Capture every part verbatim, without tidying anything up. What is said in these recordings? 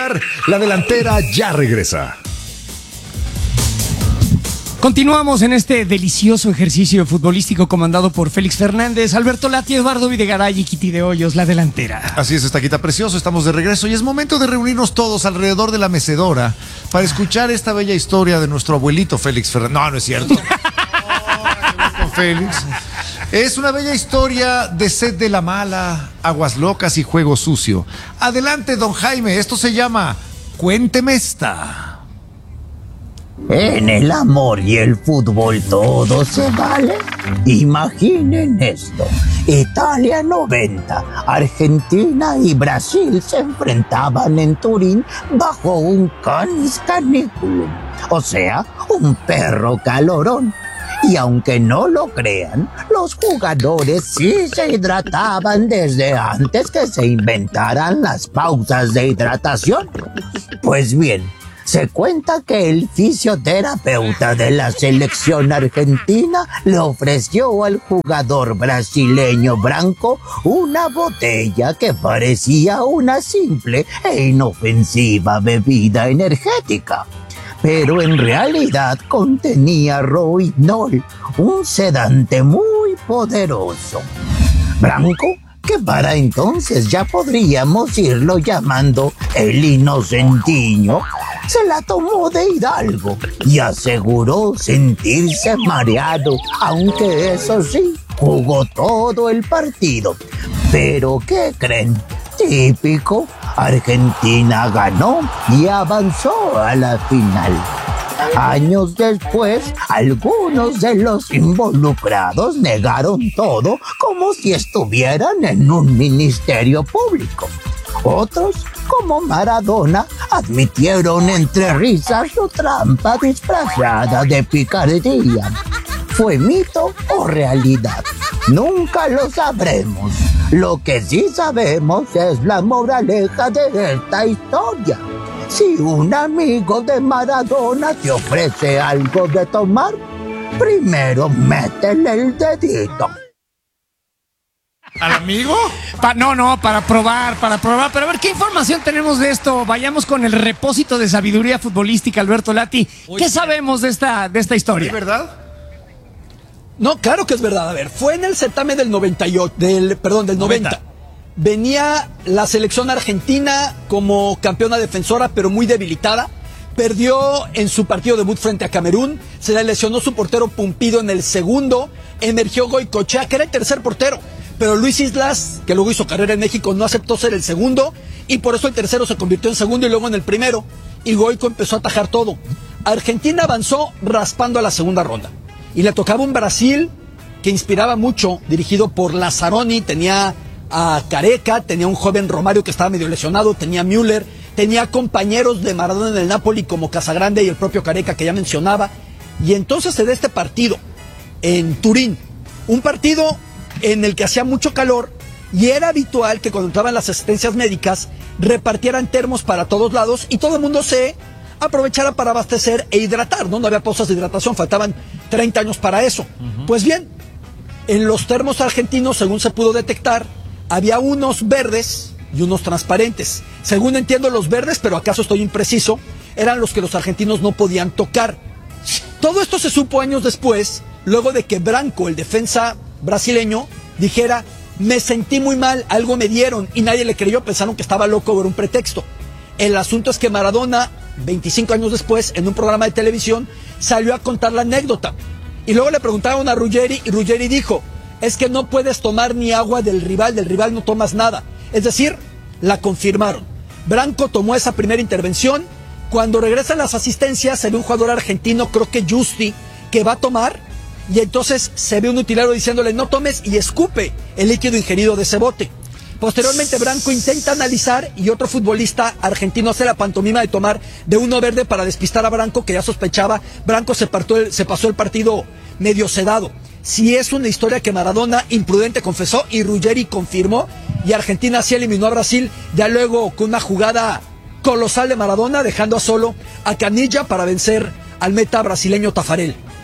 La delantera ya regresa. Continuamos en este delicioso ejercicio futbolístico comandado por Félix Fernández, Alberto Lati, Eduardo Videgaray y Kitty de Hoyos, la delantera. Así es, Estaquita Precioso, estamos de regreso y es momento de reunirnos todos alrededor de la mecedora para escuchar esta bella historia de nuestro abuelito Félix Fernández. No, no es cierto. No, con Félix. Es una bella historia de sed de la mala, aguas locas y juego sucio. Adelante, don Jaime, esto se llama Cuénteme esta. En el amor y el fútbol todo se vale. Imaginen esto. Italia noventa, Argentina y Brasil se enfrentaban en Turín bajo un canis caniculum, o sea, un perro calorón. Y aunque no lo crean, los jugadores sí se hidrataban desde antes que se inventaran las pausas de hidratación. Pues bien, se cuenta que el fisioterapeuta de la selección argentina le ofreció al jugador brasileño Branco una botella que parecía una simple e inofensiva bebida energética, pero en realidad contenía rohypnol, un sedante muy poderoso. Branco, que para entonces ya podríamos irlo llamando el Inocentiño, se la tomó de hidalgo y aseguró sentirse mareado, aunque eso sí, jugó todo el partido. Pero ¿qué creen? Típico, Argentina ganó y avanzó a la final. Años después, algunos de los involucrados negaron todo como si estuvieran en un ministerio público. Otros, como Maradona, admitieron entre risas su trampa disfrazada de picardía. ¿Fue mito o realidad? Nunca lo sabremos. Lo que sí sabemos es la moraleja de esta historia. Si un amigo de Maradona te ofrece algo de tomar, primero métele el dedito. ¿Al amigo? Pa, no, no, para probar, para probar. Pero a ver, ¿qué información tenemos de esto? Vayamos con el repósito de sabiduría futbolística, Alberto Lati. ¿Qué sabemos de esta, de esta historia? ¿Es verdad? No, claro que es verdad. A ver, fue en el certamen del noventa y ocho, del, perdón, del noventa. noventa. Venía la selección argentina como campeona defensora, pero muy debilitada. Perdió en su partido debut frente a Camerún. Se le lesionó su portero Pumpido en el segundo. Emergió Goicoechea, que era el tercer portero. Pero Luis Islas, que luego hizo carrera en México, no aceptó ser el segundo. Y por eso el tercero se convirtió en segundo y luego en el primero. Y Goico empezó a atajar todo. Argentina avanzó raspando a la segunda ronda. Y le tocaba un Brasil que inspiraba mucho, dirigido por Lazzaroni. Tenía a Careca, tenía un joven Romario que estaba medio lesionado, tenía Müller, tenía compañeros de Maradona en el Napoli como Casagrande y el propio Careca que ya mencionaba. Y entonces se da este partido en Turín, un partido en el que hacía mucho calor y era habitual que cuando entraban las asistencias médicas repartieran termos para todos lados y todo el mundo se aprovechara para abastecer e hidratar, ¿no? No había pausas de hidratación, faltaban treinta años para eso. Uh-huh. Pues bien, en los termos argentinos, según se pudo detectar, había unos verdes y unos transparentes. Según entiendo, los verdes, pero acaso estoy impreciso, eran los que los argentinos no podían tocar. Todo esto se supo años después, luego de que Branco, el defensa brasileño, dijera: me sentí muy mal, algo me dieron, y nadie le creyó, pensaron que estaba loco, era un pretexto. El asunto es que Maradona, veinticinco años después, en un programa de televisión, salió a contar la anécdota. Y luego le preguntaron a Ruggeri, y Ruggeri dijo: es que no puedes tomar ni agua del rival, del rival no tomas nada. Es decir, la confirmaron. Branco tomó esa primera intervención. Cuando regresan las asistencias, se ve un jugador argentino, creo que Justi, que va a tomar, y entonces se ve un utilero diciéndole: no tomes, y escupe el líquido ingerido de ese bote. Posteriormente, Branco intenta analizar y otro futbolista argentino hace la pantomima de tomar de uno verde para despistar a Branco, que ya sospechaba. Branco se, partó el, se pasó el partido medio sedado. Si es una historia que Maradona imprudente confesó y Ruggeri confirmó, y Argentina así eliminó a Brasil, ya luego con una jugada colosal de Maradona, dejando a solo a Canilla para vencer al meta brasileño Tafarel.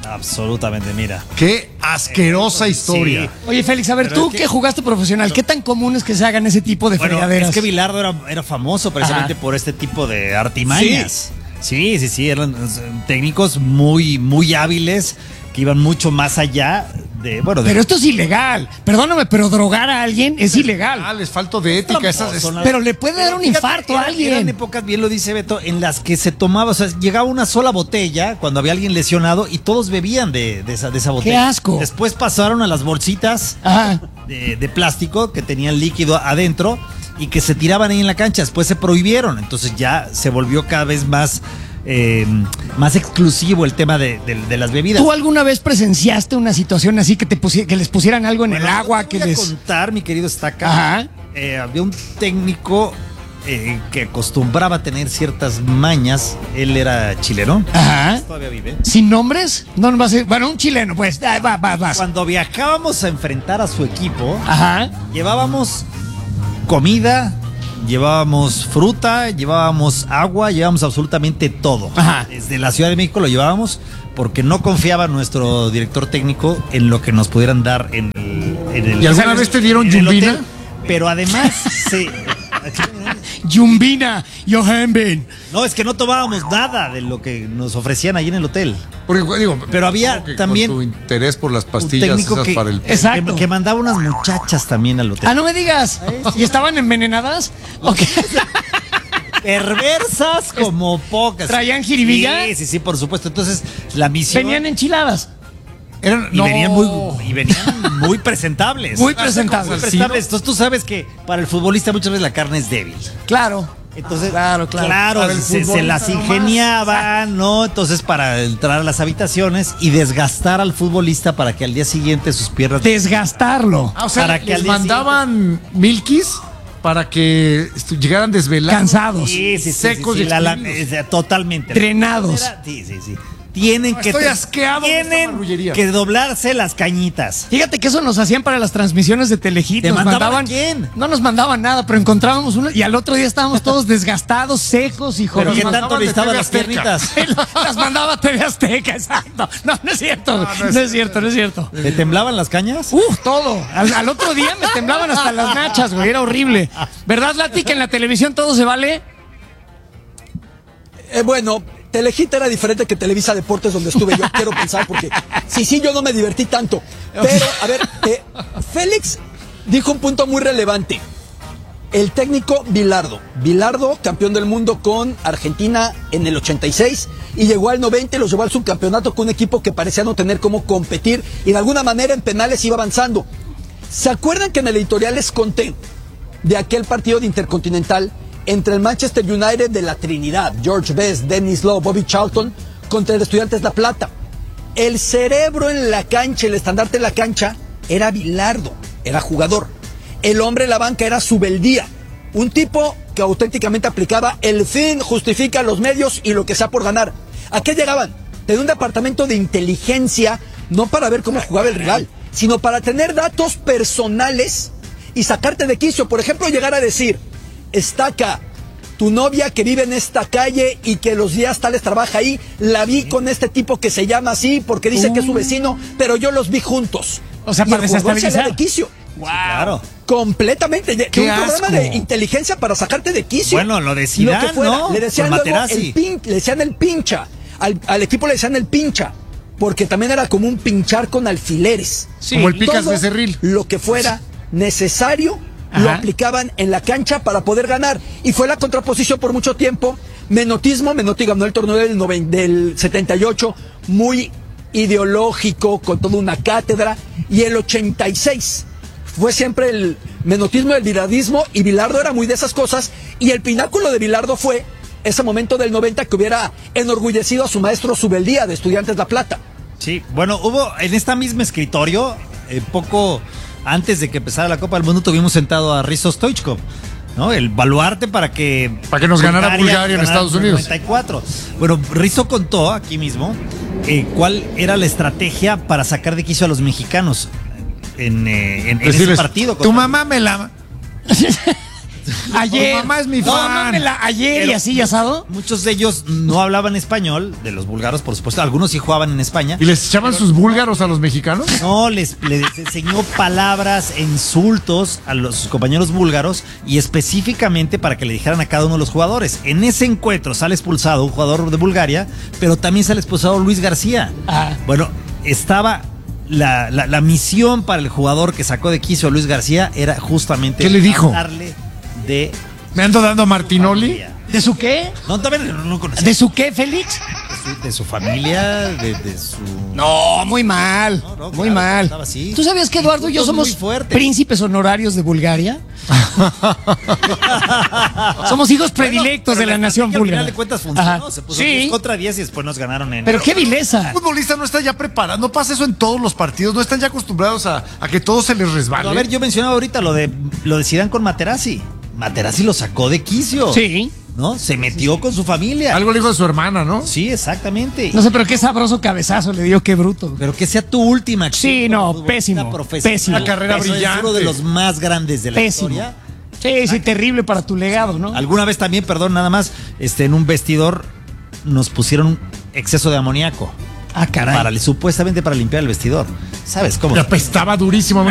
Absolutamente, mira. Qué asquerosa historia. Sí. Oye, Félix, a ver, Pero tú es que- que jugaste profesional, ¿qué tan común es que se hagan ese tipo de Bueno, fregaderas? es que Bilardo era, era famoso precisamente Ajá. por este tipo de artimañas. Sí, sí, sí, eran eh, técnicos muy, muy hábiles que iban mucho más allá de, bueno, de Pero esto es ilegal. Perdóname, pero drogar a alguien es ilegal. Ah, les falto de ética. Esas, es- Tramposo, Pero le puede dar un Fíjate, infarto a eran- Eran alguien. épocas, bien lo dice Beto, en las que se tomaba, o sea, llegaba una sola botella cuando había alguien lesionado y todos bebían de, de esa, de esa botella. asco! Después pasaron a las bolsitas Ajá. de, de plástico que tenían líquido adentro y que se tiraban ahí en la cancha. Después se prohibieron, entonces ya se volvió cada vez más, eh, más exclusivo el tema de, de- de las bebidas. ¿Tú alguna vez presenciaste una situación así que te pusi- que les pusieran algo en Bueno, el agua? te Que voy a les... contar, mi querido Estaca. Ajá. Eh, había un técnico eh, que acostumbraba a tener ciertas mañas. Él era chileno. Ajá. Todavía vive. ¿Sin nombres? No, no va a ser. Bueno, un chileno, pues. Ah, va, va, vas. Cuando viajábamos a enfrentar a su equipo, Ajá. llevábamos comida, llevábamos fruta, llevábamos agua, llevábamos absolutamente todo. Ajá. Desde la Ciudad de México lo llevábamos porque no confiaba nuestro director técnico en lo que nos pudieran dar en el. En el ¿Y alguna vez te dieron en el yumbina? hotel. Pero además, se, Yumbina, Johanben. no, es que no tomábamos nada de lo que nos ofrecían ahí en el hotel. porque, digo, Pero había supongo que también con tu interés por las Un pastillas técnico esas que, para el. Exacto. que, que mandaba unas muchachas también al hotel. Ah, no me digas. ¿Y estaban envenenadas? Ok. Perversas como pocas. ¿Traían jiribilla? Sí, sí, sí, por supuesto. Entonces, la misión. Venían enchiladas. Eran- y no. venían muy y venían muy presentables. Muy presentables. Muy presentables. Entonces tú sabes que para el futbolista muchas veces la carne es débil. Claro. Entonces, Claro, claro. Para el se, se futbolista las nomás. ingeniaban, ¿no? Entonces, para entrar a las habitaciones y desgastar al futbolista para que al día siguiente sus piernas. Desgastarlo. Ah, o sea, para que les al día mandaban milkis para que estu- llegaran desvelados. Cansados. Sí, sí, sí, secos sí, y sí, la- la- exprimidos. eh, totalmente. Drenados. Sí, sí, sí. Tienen No, que estoy asqueado de esta tienen marrullería. que doblarse las cañitas. Fíjate que eso nos hacían para las transmisiones de Telehit. ¿Te Nos mandaban a quién? No nos mandaban nada, pero encontrábamos uno y al otro día estábamos todos desgastados, secos y Pero jodidos. qué mandaban tanto de necesitaban T V las Azteca. piernitas. Las mandaba T V Azteca, exacto. No, no es cierto. No, no es- es cierto, no es cierto. ¿Te temblaban las cañas? Uf, todo. Al, al otro día me temblaban hasta las nachas, güey. Era horrible. ¿Verdad, Lati, que en la televisión todo se vale? Eh, bueno, Telehit era diferente que Televisa Deportes, donde estuve yo, quiero pensar, porque sí, sí, yo no me divertí tanto. Pero, a ver, eh, Félix dijo un punto muy relevante. El técnico Bilardo. Bilardo, campeón del mundo con Argentina en el ochenta y seis, y llegó al noventa y los llevó al subcampeonato con un equipo que parecía no tener cómo competir, y de alguna manera en penales iba avanzando. ¿Se acuerdan que en el editorial les conté de aquel partido de Intercontinental entre el Manchester United de la Trinidad, George Best, Dennis Law, Bobby Charlton, contra el Estudiantes La Plata? El cerebro en la cancha, el estandarte en la cancha, era Bilardo, era jugador. El hombre en la banca era Subeldía, un tipo que auténticamente aplicaba el fin justifica los medios y lo que sea por ganar. ¿A qué llegaban? Tenía un departamento de inteligencia, no para ver cómo jugaba el rival, sino para tener datos personales y sacarte de quicio. Por ejemplo, llegar a decir: Estaca, tu novia que vive en esta calle y que los días tales trabaja ahí, la vi con este tipo que se llama así porque dice que es su vecino, pero yo los vi juntos. O sea, Y para el jugador se desestabilizar. da de quicio. Sí, claro. Completamente. De, de ¡Qué un programa asco! de inteligencia para sacarte de quicio. Bueno, lo de Zidane, que fuera. ¿no? Le decían Con luego Materazzi. el pin- le decían el pincha. Al, al equipo le decían el pincha. Porque también era como un pinchar con alfileres. Sí. Como el picas Todo becerril. Lo que fuera necesario lo Ajá. aplicaban en la cancha para poder ganar. Y fue la contraposición por mucho tiempo. Menotismo, Menotti ganó el torneo del, noven- del setenta y ocho, muy ideológico, con toda una cátedra. Y el ochenta y seis fue siempre el menotismo y el bilardismo, y Bilardo era muy de esas cosas. Y el pináculo de Bilardo fue ese momento del noventa que hubiera enorgullecido a su maestro Subeldía de Estudiantes La Plata. Sí, bueno, hubo en esta misma escritorio, eh, poco antes de que empezara la Copa del Mundo, tuvimos sentado a Risto Stoichkov, ¿no? El baluarte para que... Para que nos ganara Bulgaria en ganara Estados Unidos. noventa y cuatro. Bueno, Risto contó aquí mismo eh, cuál era la estrategia para sacar de quicio a los mexicanos en, eh, en- en ese Decirles, partido. tu contra- mamá me la. Ayer. Tu mamá es mi No, fan. mámela ayer y Pero- así, asado. Muchos de ellos no hablaban español, de los búlgaros, por supuesto. Algunos sí jugaban en España. ¿Y les echaban sus búlgaros a los mexicanos? No, les, les enseñó palabras e insultos a los sus compañeros búlgaros y específicamente para que le dijeran a cada uno de los jugadores. En ese encuentro sale expulsado un jugador de Bulgaria, pero también sale expulsado Luis García. Ah. Bueno, estaba la, la, la misión para el jugador que sacó de quicio a Luis García era justamente ¿Qué le dijo? hablarle de ¿Me ando dando a Martinoli? familia. ¿De su qué? No, también no, no conocía. ¿De su qué, Félix? De su, de su familia, de, de su... No, muy mal. No, no, muy claro, mal. estaba así. ¿Tú sabías que Eduardo y yo Insultos somos muy fuertes. príncipes honorarios de Bulgaria? Somos hijos predilectos Bueno, de la pero nación estrategia búlgara. al final de cuentas funcionó. Ajá. Se puso Sí. diez contra diez y después nos ganaron en... Pero qué vileza. El futbolista no está ya preparado, no pasa eso en todos los partidos, no están ya acostumbrados a, a que todo se les resbale. Pero a ver, yo mencionaba ahorita lo de lo de Zidane con Materazzi. Materazzi lo sacó de quicio. Sí. ¿No? Se metió con su familia. Algo le dijo de su hermana, ¿no? Sí, exactamente. No sé, pero qué sabroso cabezazo le dio, qué bruto. Pero que sea tu última acción Sí, como no, futbolista pésimo, profesional. pésimo. Una carrera Eso brillante. Es uno de los más grandes de la Pésimo. historia. Sí, sí, terrible para tu legado, ¿no? Alguna vez también, perdón, nada más, este, en un vestidor nos pusieron un exceso de amoníaco. Ah, caray. Para, supuestamente para limpiar el vestidor. ¿Sabes cómo? Le apestaba durísimo.